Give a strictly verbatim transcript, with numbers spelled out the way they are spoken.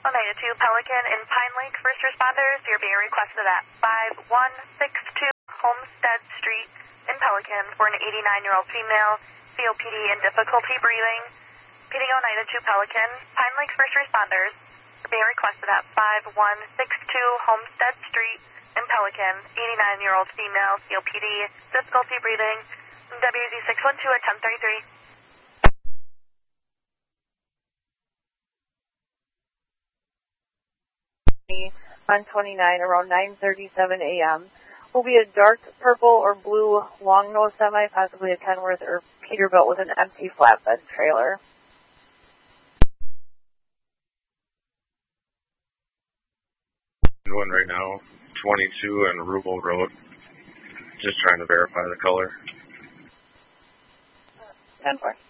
one ninety-two Pelican in Pine Lake, first responders, you're being requested at five one six two Homestead Street in Pelican for an eighty-nine-year-old female, C O P D and difficulty breathing. P D O ninety-two Pelican, Pine Lake first responders, you're being requested at five one six two Homestead Street in Pelican, eighty-nine-year-old female, C O P D, difficulty breathing, W Z six one two at ten thirty-three. On twenty-nine around nine thirty-seven a m will be a dark purple or blue long nose semi, possibly a Kenworth or Peterbilt with an empty flatbed trailer. One right now, twenty-two on Rubel Road. Just trying to verify the color. ten four.